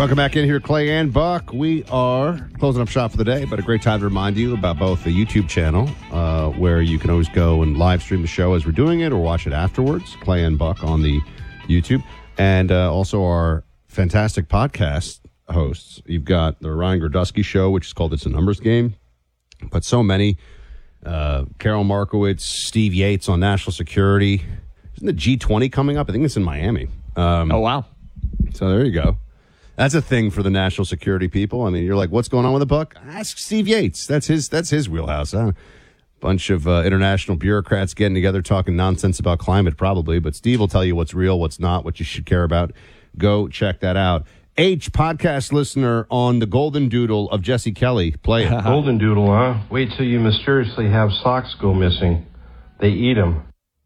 Welcome back in here, Clay and Buck. We are closing up shop for the day, but a great time to remind you about both the YouTube channel, where you can always go and live stream the show as we're doing it or watch it afterwards, Clay and Buck on the YouTube, and also our fantastic podcast hosts. You've got the Ryan Grodusky Show, which is called It's a Numbers Game, but so many. Carol Markowitz, Steve Yates on national security. Isn't the G20 coming up? I think it's in Miami. Oh, wow. So there you go. That's a thing for the national security people. I mean, you're like, what's going on with the Buck? Ask Steve Yates. That's his wheelhouse. Bunch of international bureaucrats getting together talking nonsense about climate, probably. But Steve will tell you what's real, what's not, what you should care about. Go check that out. H, podcast listener on the Golden Doodle of Jesse Kelly. Play it. Golden Doodle, huh? Wait till you mysteriously have socks go missing. They eat them.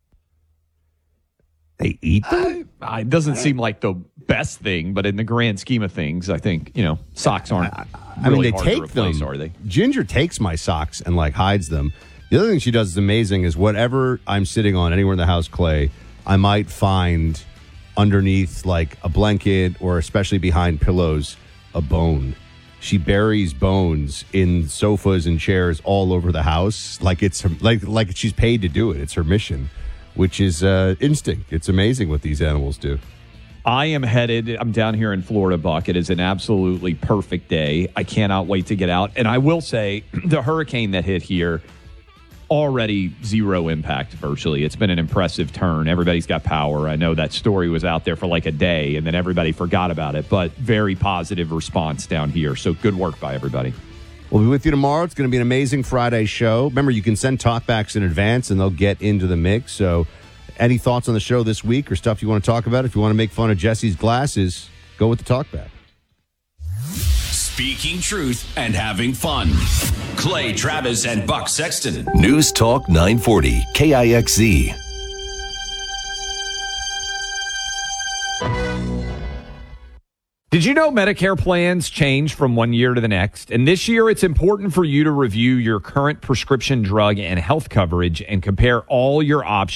They eat them? It doesn't seem like the best thing, but in the grand scheme of things, I think, socks aren't really hard to replace, are they? Ginger takes my socks and, hides them. The other thing she does is amazing is whatever I'm sitting on anywhere in the house, Clay, I might find underneath, a blanket or especially behind pillows, a bone. She buries bones in sofas and chairs all over the house, like she's paid to do it. It's her mission, which is instinct. It's amazing what these animals do. I'm down here in Florida, Buck. It is an absolutely perfect day. I cannot wait to get out. And I will say, the hurricane that hit here, already zero impact virtually. It's been an impressive turn. Everybody's got power. I know that story was out there for a day, and then everybody forgot about it. But very positive response down here. So good work by everybody. We'll be with you tomorrow. It's going to be an amazing Friday show. Remember, you can send talkbacks in advance, and they'll get into the mix. So any thoughts on the show this week or stuff you want to talk about? If you want to make fun of Jesse's glasses, go with the talkback. Speaking truth and having fun. Clay Travis and Buck Sexton. News Talk 940, KIXZ. Did you know Medicare plans change from one year to the next? And this year, it's important for you to review your current prescription drug and health coverage and compare all your options